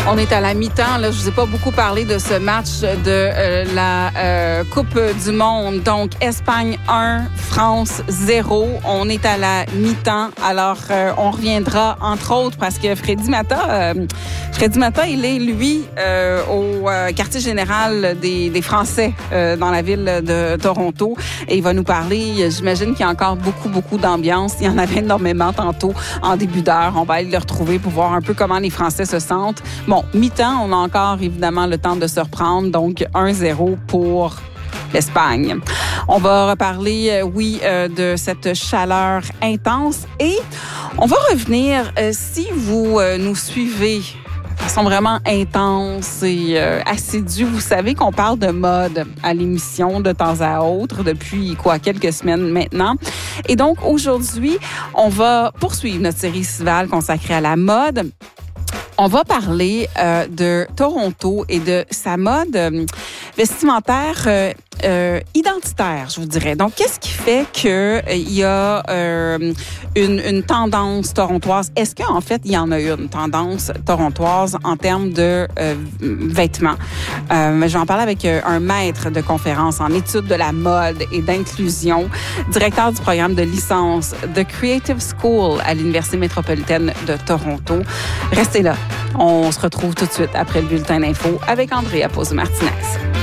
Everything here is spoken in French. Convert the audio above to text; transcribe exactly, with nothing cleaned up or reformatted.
On est à la mi-temps. Là, je vous ai pas beaucoup parlé de ce match de euh, la euh, Coupe du Monde. Donc, Espagne un, France zéro. On est à la mi-temps. Alors, euh, on reviendra, entre autres, parce que Freddy Mata, euh, Freddy Mata, il est, lui, euh, au euh, quartier général des, des Français euh, dans la ville de Toronto. Et il va nous parler, j'imagine qu'il y a encore beaucoup, beaucoup d'ambiance. Il y en avait énormément tantôt en début d'heure. On va aller le retrouver pour voir un peu comment les Français se sentent. Bon, mi-temps, on a encore évidemment le temps de se reprendre. Donc, un zéro pour l'Espagne. On va reparler, euh, oui, euh, de cette chaleur intense et on va revenir, euh, si vous euh, nous suivez de façon vraiment intense et euh, assidue, vous savez qu'on parle de mode à l'émission de temps à autre depuis, quoi, quelques semaines maintenant. Et donc, aujourd'hui, on va poursuivre notre série estivale consacrée à la mode. On va parler euh, de Toronto et de sa mode euh, vestimentaire euh, euh, identitaire, je vous dirais. Donc, qu'est-ce qui fait que euh, il y a euh, une, une tendance torontoise? Est-ce qu'en fait, il y en a une tendance torontoise en termes de euh, vêtements? Euh, je vais en parler avec euh, un maître de conférence en études de la mode et d'inclusion, directeur du programme de licence de Creative School à l'Université métropolitaine de Toronto. Restez là. On se retrouve tout de suite après le bulletin d'info avec Andrea Pozzo-Martinez.